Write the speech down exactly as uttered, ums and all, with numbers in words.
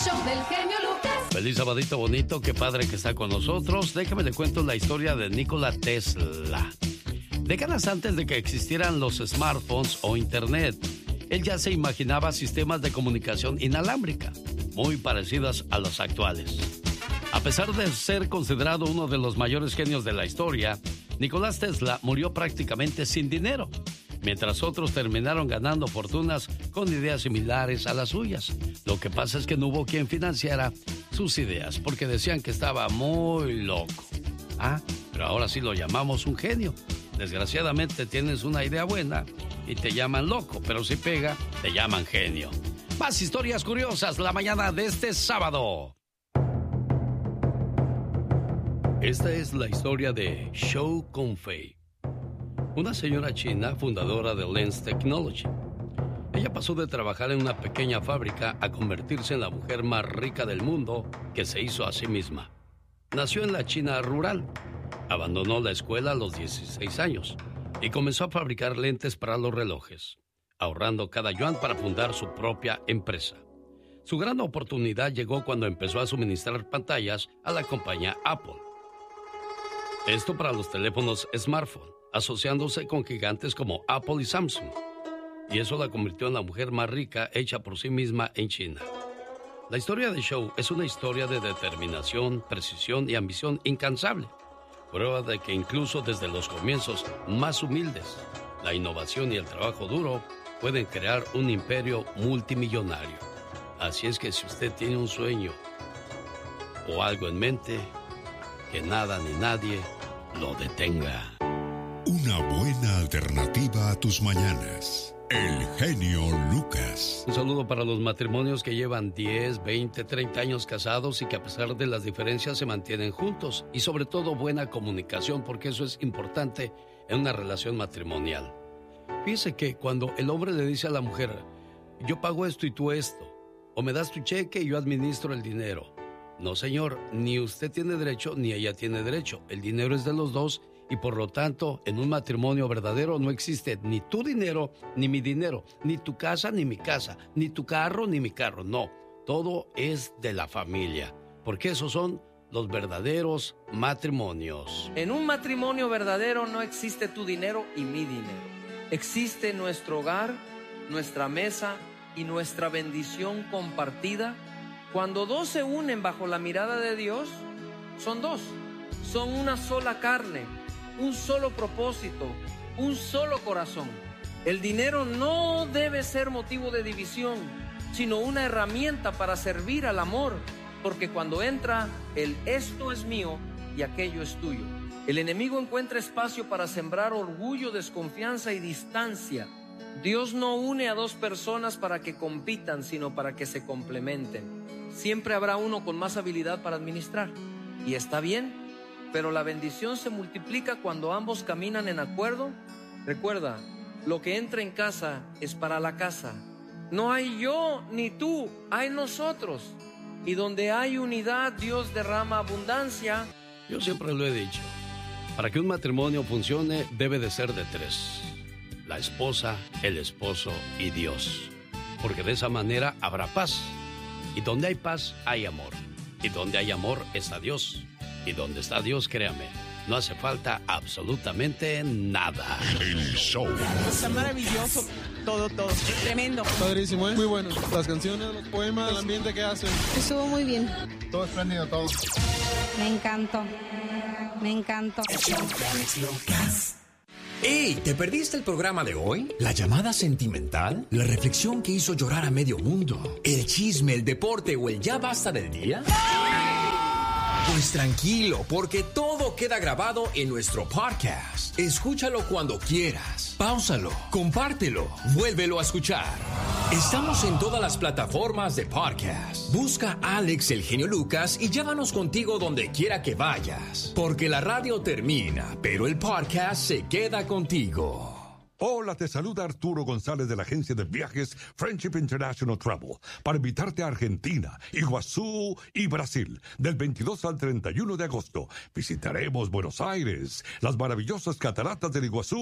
show del genio Lucas. Feliz sabadito bonito, qué padre que está con nosotros. Déjame le cuento la historia de Nikola Tesla. Décadas antes de que existieran los smartphones o internet, él ya se imaginaba sistemas de comunicación inalámbrica, muy parecidas a los actuales. A pesar de ser considerado uno de los mayores genios de la historia, Nicolás Tesla murió prácticamente sin dinero, mientras otros terminaron ganando fortunas con ideas similares a las suyas. Lo que pasa es que no hubo quien financiara sus ideas, porque decían que estaba muy loco. Ah, pero ahora sí lo llamamos un genio. Desgraciadamente tienes una idea buena y te llaman loco, pero si pega, te llaman genio. Más historias curiosas la mañana de este sábado. Esta es la historia de Shou Confei, una señora china fundadora de Lens Technology. Ella pasó de trabajar en una pequeña fábrica a convertirse en la mujer más rica del mundo que se hizo a sí misma. Nació en la China rural, abandonó la escuela a los dieciséis años y comenzó a fabricar lentes para los relojes, ahorrando cada yuan para fundar su propia empresa. Su gran oportunidad llegó cuando empezó a suministrar pantallas a la compañía Apple. Esto para los teléfonos smartphone, asociándose con gigantes como Apple y Samsung. Y eso la convirtió en la mujer más rica hecha por sí misma en China. La historia de Shou es una historia de determinación, precisión y ambición incansable. Prueba de que incluso desde los comienzos más humildes, la innovación y el trabajo duro pueden crear un imperio multimillonario. Así es que si usted tiene un sueño o algo en mente, que nada ni nadie lo detenga. Una buena alternativa a tus mañanas. El genio Lucas. Un saludo para los matrimonios que llevan diez, veinte, treinta años casados y que a pesar de las diferencias se mantienen juntos. Y sobre todo buena comunicación, porque eso es importante en una relación matrimonial. Fíjese que cuando el hombre le dice a la mujer, yo pago esto y tú esto, o me das tu cheque y yo administro el dinero. No, señor, ni usted tiene derecho ni ella tiene derecho. El dinero es de los dos y por lo tanto, en un matrimonio verdadero no existe ni tu dinero ni mi dinero, ni tu casa ni mi casa, ni tu carro ni mi carro. No, todo es de la familia, porque esos son los verdaderos matrimonios. En un matrimonio verdadero no existe tu dinero y mi dinero. Existe nuestro hogar, nuestra mesa y nuestra bendición compartida. Cuando dos se unen bajo la mirada de Dios, son dos, son una sola carne, un solo propósito, un solo corazón. El dinero no debe ser motivo de división, sino una herramienta para servir al amor, porque cuando entra el esto es mío y aquello es tuyo, el enemigo encuentra espacio para sembrar orgullo, desconfianza y distancia. Dios no une a dos personas para que compitan, sino para que se complementen. Siempre habrá uno con más habilidad para administrar, y está bien, pero la bendición se multiplica cuando ambos caminan en acuerdo. Recuerda, lo que entra en casa es para la casa. No hay yo ni tú, hay nosotros. Y donde hay unidad, Dios derrama abundancia. Yo siempre lo he dicho, para que un matrimonio funcione debe de ser de tres: la esposa, el esposo y Dios, porque de esa manera habrá paz. Y donde hay paz, hay amor. Y donde hay amor, está Dios. Y donde está Dios, créame, no hace falta absolutamente nada. El show. Está maravilloso. Todo, todo. Tremendo. Padrísimo, ¿eh? Muy bueno. Las canciones, los poemas, el ambiente que hacen. Estuvo muy bien. Todo espléndido, todo. Me encantó. Me encantó. ¡Ey! ¿Te perdiste el programa de hoy? ¿La llamada sentimental? ¿La reflexión que hizo llorar a medio mundo? ¿El chisme, el deporte o el ya basta del día? Pues tranquilo, porque todo queda grabado en nuestro podcast. Escúchalo cuando quieras. Páusalo, compártelo, vuélvelo a escuchar. Estamos en todas las plataformas de podcast. Busca a Alex el genio Lucas y llévanos contigo donde quiera que vayas. Porque la radio termina, pero el podcast se queda contigo. Hola, te saluda Arturo González de la agencia de viajes Friendship International Travel para invitarte a Argentina, Iguazú y Brasil del veintidós al treinta y uno de agosto. Visitaremos Buenos Aires, las maravillosas cataratas del Iguazú